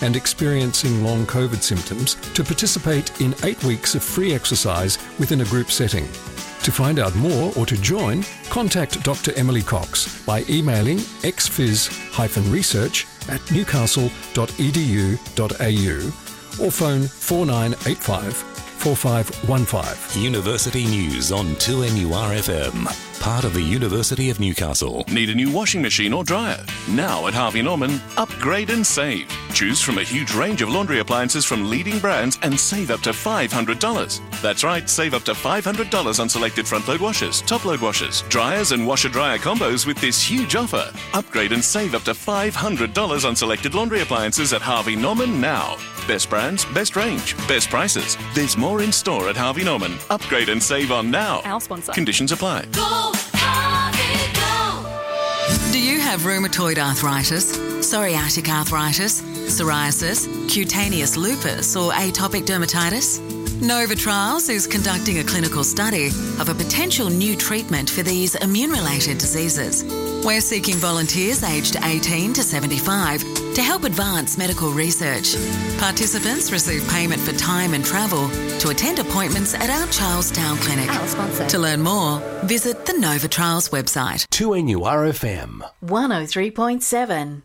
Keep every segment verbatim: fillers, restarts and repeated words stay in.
and experiencing long COVID symptoms to participate in eight weeks of free exercise within a group setting. To find out more or to join, contact Doctor Emily Cox by emailing x phys research at newcastle dot e d u dot a u or phone four nine eight five, four five one five. University News on two N U R F M, part of the University of Newcastle. Need a new washing machine or dryer? Now at Harvey Norman, upgrade and save. Choose from a huge range of laundry appliances from leading brands and save up to five hundred dollars. That's right, save up to five hundred dollars on selected front-load washers, top-load washers, dryers and washer-dryer combos with this huge offer. Upgrade and save up to five hundred dollars on selected laundry appliances at Harvey Norman now. Best brands, best range, best prices. There's more in store at Harvey Norman. Upgrade and save on now. Our sponsor. Conditions apply. Go, Harvey, go! Do you have rheumatoid arthritis, psoriatic arthritis, psoriasis, cutaneous lupus or atopic dermatitis? Nova Trials is conducting a clinical study of a potential new treatment for these immune-related diseases. We're seeking volunteers aged eighteen to seventy-five to help advance medical research. Participants receive payment for time and travel to attend appointments at our Charlestown clinic. Our sponsor. To learn more, visit the Nova Trials website. two N U R F M. one oh three point seven.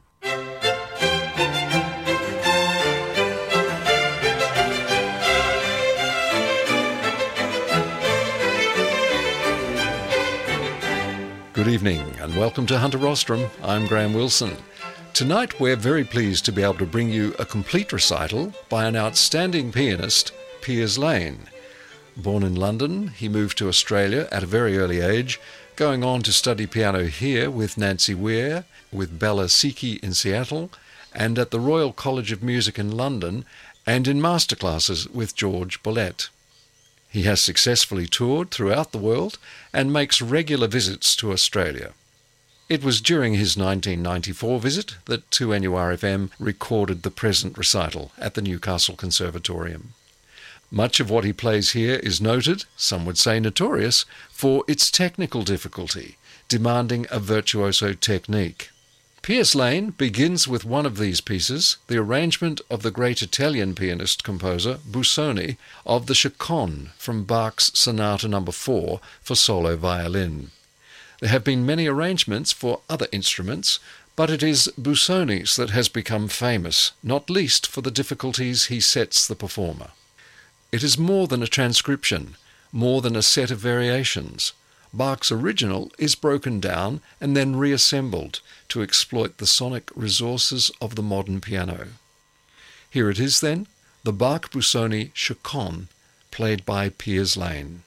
Good evening and welcome to Hunter Rostrum. I'm Graham Wilson. Tonight we're very pleased to be able to bring you a complete recital by an outstanding pianist, Piers Lane. Born in London, he moved to Australia at a very early age, going on to study piano here with Nancy Weir, with Bella Siki in Seattle, and at the Royal College of Music in London, and in masterclasses with George Bollett. He has successfully toured throughout the world and makes regular visits to Australia. It was during his nineteen ninety-four visit that two N U R F M recorded the present recital at the Newcastle Conservatorium. Much of what he plays here is noted, some would say notorious, for its technical difficulty, demanding a virtuoso technique. Piers Lane begins with one of these pieces, the arrangement of the great Italian pianist-composer Busoni of the Chaconne from Bach's Sonata number four for solo violin. There have been many arrangements for other instruments, but it is Busoni's that has become famous, not least for the difficulties he sets the performer. It is more than a transcription, more than a set of variations. Bach's original is broken down and then reassembled to exploit the sonic resources of the modern piano. Here it is then, the Bach-Busoni Chaconne, played by Piers Lane.